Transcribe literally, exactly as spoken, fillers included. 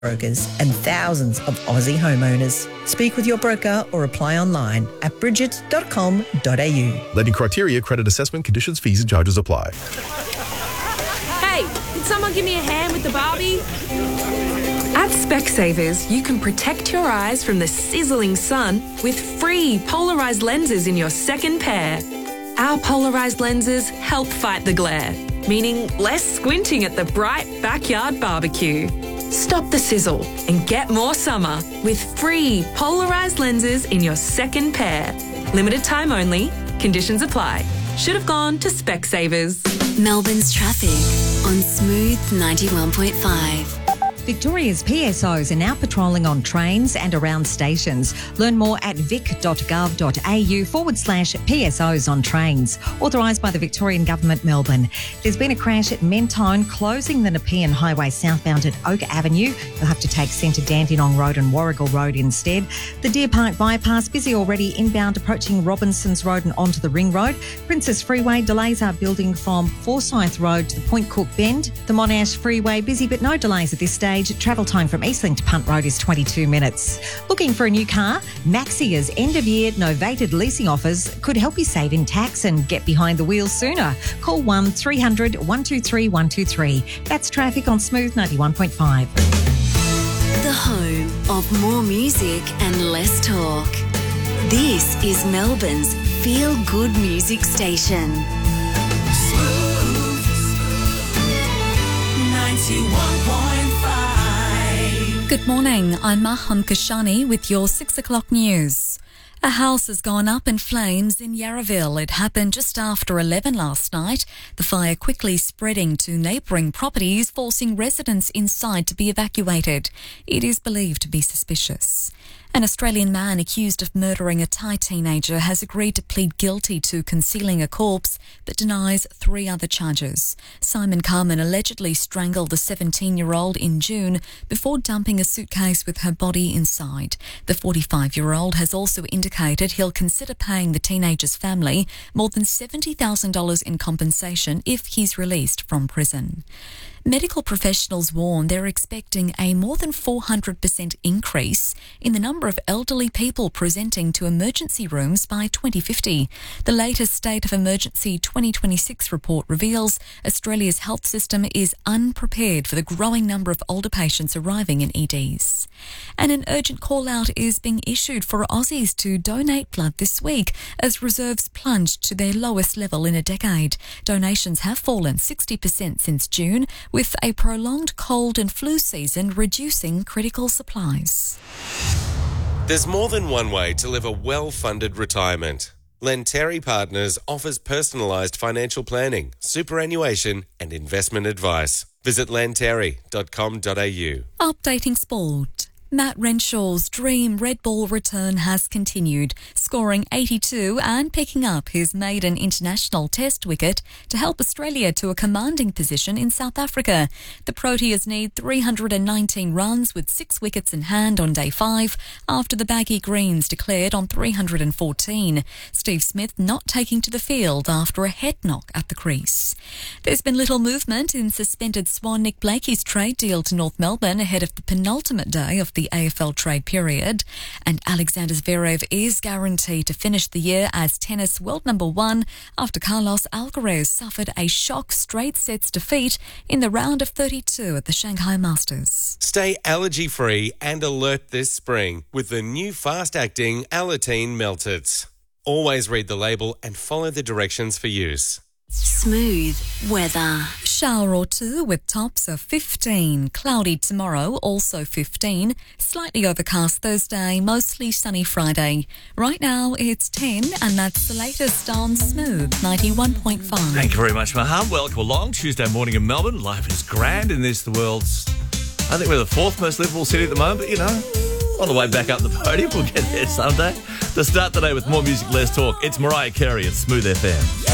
brokers and thousands of Aussie homeowners. Speak with your broker or apply online at bridget dot com dot a u. Lending criteria, credit assessment, conditions, fees and charges apply. Hey, can someone give me a hand with the Barbie? At Specsavers, you can protect your eyes from the sizzling sun with free polarised lenses in your second pair. Our polarised lenses help fight the glare, meaning less squinting at the bright backyard barbecue. Stop the sizzle and get more summer with free polarised lenses in your second pair. Limited time only. Conditions apply. Should have gone to Specsavers. Melbourne's traffic on Smooth ninety-one point five. Victoria's P S Os are now patrolling on trains and around stations. Learn more at vic.gov.au forward slash PSOs on trains. Authorised by the Victorian Government, Melbourne. There's been a crash at Mentone, closing the Nepean Highway southbound at Oak Avenue. You'll have to take Centre Dandenong Road and Warrigal Road instead. The Deer Park bypass busy already inbound approaching Robinsons Road and onto the Ring Road. Princess Freeway delays are building from Forsyth Road to the Point Cook Bend. The Monash Freeway busy but no delays at this stage. Travel time from Eastling to Punt Road is twenty-two minutes. Looking for a new car? Maxia's end-of-year novated leasing offers could help you save in tax and get behind the wheel sooner. Call one three hundred one two three one two three. That's traffic on Smooth ninety-one point five. The home of more music and less talk. This is Melbourne's feel-good music station. Smooth ninety-one point five. Good morning, I'm Maham Kashani with your six o'clock news. A house has gone up in flames in Yarraville. It happened just after eleven last night. The fire quickly spreading to neighbouring properties, forcing residents inside to be evacuated. It is believed to be suspicious. An Australian man accused of murdering a Thai teenager has agreed to plead guilty to concealing a corpse but denies three other charges. Simon Carmen allegedly strangled the seventeen-year-old in June before dumping a suitcase with her body inside. The forty-five-year-old has also indicated he'll consider paying the teenager's family more than seventy thousand dollars in compensation if he's released from prison. Medical professionals warn they're expecting a more than four hundred percent increase in the number of elderly people presenting to emergency rooms by twenty fifty. The latest State of Emergency twenty twenty-six report reveals Australia's health system is unprepared for the growing number of older patients arriving in E Ds. And an urgent call-out is being issued for Aussies to donate blood this week as reserves plunged to their lowest level in a decade. Donations have fallen sixty percent since June, with a prolonged cold and flu season reducing critical supplies. There's more than one way to live a well-funded retirement. Lenteri Partners offers personalised financial planning, superannuation and investment advice. Visit lenteri dot com dot a u. Updating sport. Matt Renshaw's dream red ball return has continued, scoring eighty-two and picking up his maiden international test wicket to help Australia to a commanding position in South Africa. The Proteas need three hundred nineteen runs with six wickets in hand on day five after the Baggy Greens declared on three hundred fourteen. Steve Smith not taking to the field after a head knock at the crease. There's been little movement in suspended Swan Nick Blakey's trade deal to North Melbourne ahead of the penultimate day of the A F L trade period, and Alexander Zverev is guaranteed to finish the year as tennis world number one after Carlos Alcaraz suffered a shock straight sets defeat in the round of thirty-two at the Shanghai Masters. Stay allergy-free and alert this spring with the new fast-acting Alateen Meltits. Always read the label and follow the directions for use. Smooth weather. Shower or two with tops of fifteen. Cloudy tomorrow, also fifteen. Slightly overcast Thursday, mostly sunny Friday. Right now it's ten, and that's the latest on Smooth ninety-one point five. Thank you very much, Maham. Welcome along. Tuesday morning in Melbourne. Life is grand in this, the world's... I think we're the fourth most livable city at the moment, but, you know, on the way back up the podium. We'll get there someday. To start the day with more music, less talk, it's Mariah Carey at Smooth F M.